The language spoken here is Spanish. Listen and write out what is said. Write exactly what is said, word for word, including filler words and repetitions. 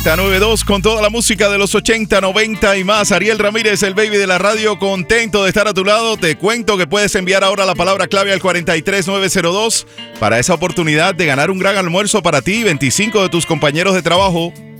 noventa y dos con toda la música de los ochenta, noventa y más. Ariel Ramírez, el baby de la radio, contento de estar a tu lado. Te cuento que puedes enviar ahora la palabra clave al cuarenta y tres nueve cero dos para esa oportunidad de ganar un gran almuerzo para ti y veinticinco de tus compañeros de trabajo.